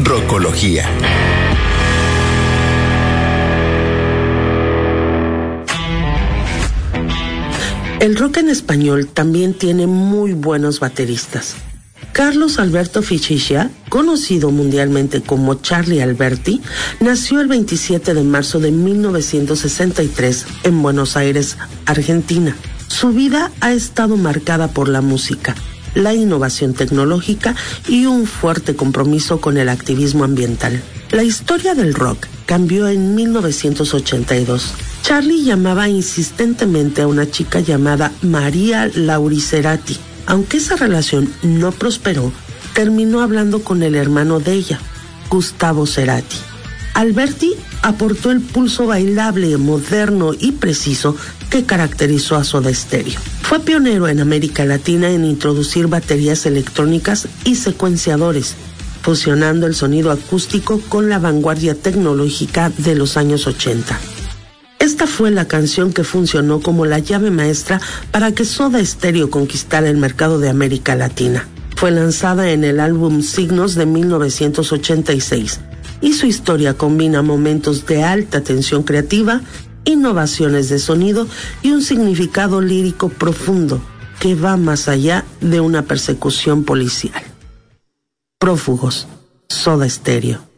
Rocología. El rock en español también tiene muy buenos bateristas. Carlos Alberto Fichiccia, conocido mundialmente como Charly Alberti, nació el 27 de marzo de 1963 en Buenos Aires, Argentina. Su vida ha estado marcada por la música, la innovación tecnológica y un fuerte compromiso con el activismo ambiental. La historia del rock cambió en 1982. Charly llamaba insistentemente a una chica llamada María Lauri-Cerati. Aunque esa relación no prosperó, terminó hablando con el hermano de ella, Gustavo Cerati. Alberti aportó el pulso bailable, moderno y preciso que caracterizó a Soda Stereo. Fue pionero en América Latina en introducir baterías electrónicas y secuenciadores, fusionando el sonido acústico con la vanguardia tecnológica de los años 80. Esta fue la canción que funcionó como la llave maestra para que Soda Stereo conquistara el mercado de América Latina. Fue lanzada en el álbum Signos de 1986 y su historia combina momentos de alta tensión creativa, innovaciones de sonido y un significado lírico profundo que va más allá de una persecución policial. Prófugos, Soda Stereo.